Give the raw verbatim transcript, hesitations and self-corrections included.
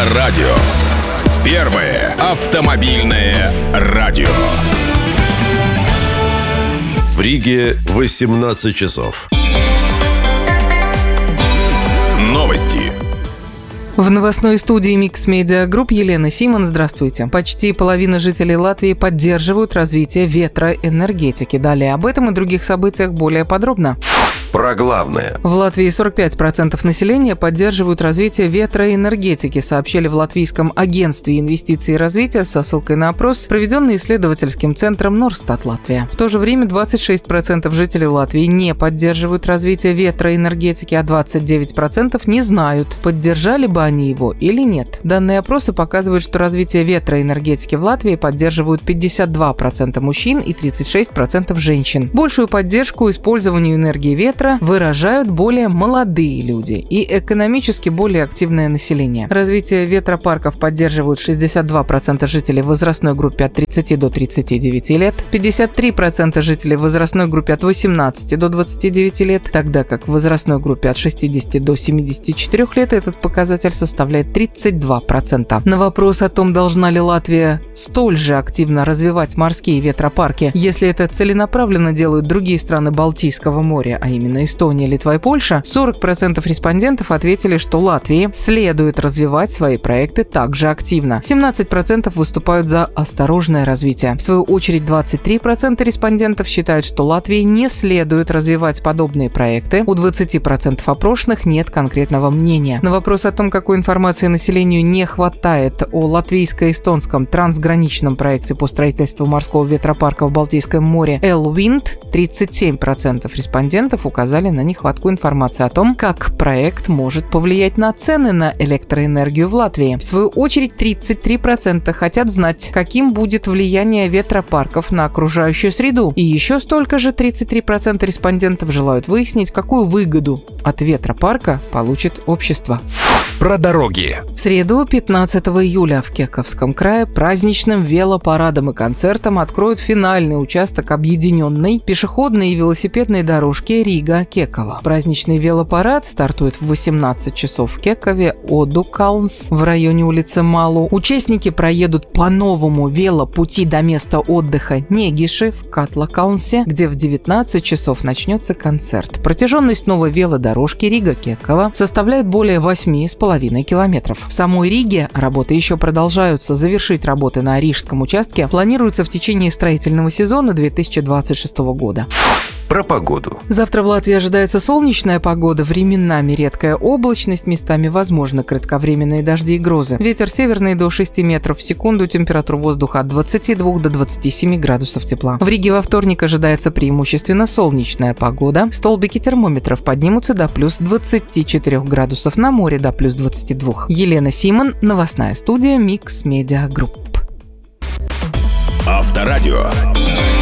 Авторадио. Первое автомобильное радио. В Риге восемнадцать часов. Новости. В новостной студии Mix Media Group Елена Симон. Здравствуйте. Почти половина жителей Латвии поддерживают развитие ветроэнергетики. Далее об этом и других событиях более подробно. Про главное. В Латвии сорок пять процентов населения поддерживают развитие ветроэнергетики, сообщили в Латвийском агентстве инвестиций и развития со ссылкой на опрос, проведенный исследовательским центром Норстат Латвия. В то же время двадцать шесть процентов жителей Латвии не поддерживают развитие ветроэнергетики, а двадцать девять процентов не знают, поддержали бы они его или нет. Данные опроса показывают, что развитие ветроэнергетики в Латвии поддерживают пятьдесят два процента мужчин и тридцать шесть процентов женщин. Большую поддержку использованию энергии ветра выражают более молодые люди и экономически более активное население. Развитие ветропарков поддерживают шестьдесят два процента жителей в возрастной группе от тридцати до тридцати девяти лет, пятьдесят три процента жителей в возрастной группе от восемнадцати до двадцати девяти лет, тогда как в возрастной группе от шестидесяти до семидесяти четырёх лет этот показатель составляет тридцать два процента. На вопрос о том, должна ли Латвия столь же активно развивать морские ветропарки, если это целенаправленно делают другие страны Балтийского моря, а именно Эстония, Литва и Польша, сорок процентов респондентов ответили, что Латвии следует развивать свои проекты также активно. семнадцать процентов выступают за осторожное развитие. В свою очередь, двадцать три процента респондентов считают, что Латвии не следует развивать подобные проекты. У двадцати процентов опрошенных нет конкретного мнения. На вопрос о том, какой информации населению не хватает о латвийско-эстонском трансграничном проекте по строительству морского ветропарка в Балтийском море Эл-Винд, тридцать семь процентов респондентов указали на нехватку информации о том, как проект может повлиять на цены на электроэнергию в Латвии. В свою очередь, тридцать три процента хотят знать, каким будет влияние ветропарков на окружающую среду. И еще столько же, тридцать три процента респондентов желают выяснить, какую выгоду от ветропарка получит общество. Про дороги. В среду, пятнадцатого июля, в Кековском крае праздничным велопарадом и концертом откроют финальный участок объединенной пешеходной и велосипедной дорожки Рига-Кекова. Праздничный велопарад стартует в восемнадцать часов в Кекове, Одукалнс, в районе улицы Малу. Участники проедут по новому велопути до места отдыха Негиши в Катлакалнсе, где в девятнадцать часов начнется концерт. Протяженность новой велодорожки Рига-Кекова составляет более восьми с половиной километров. В самой Риге работы еще продолжаются. Завершить работы на Рижском участке планируется в течение строительного сезона две тысячи двадцать шестого года. Про погоду. Завтра в Латвии ожидается солнечная погода, временами редкая облачность, местами возможны кратковременные дожди и грозы. Ветер северный до шести метров в секунду, температура воздуха от двадцати двух до двадцати семи градусов тепла. В Риге во вторник ожидается преимущественно солнечная погода. Столбики термометров поднимутся до плюс двадцати четырёх градусов, на море до плюс двадцати двух. Елена Симон, новостная студия Mix Media Group. Авторадио.